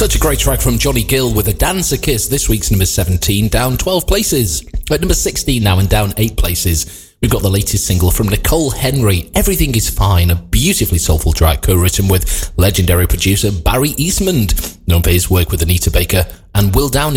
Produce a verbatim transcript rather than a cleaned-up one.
Such a great track from Johnny Gill with A Dancer Kiss, this week's number seventeen, down twelve places. At number sixteen now and down eight places, we've got the latest single from Nicole Henry, Everything Is Fine, a beautifully soulful track co-written with legendary producer Barry Eastman, known for his work with Anita Baker and Will Downing.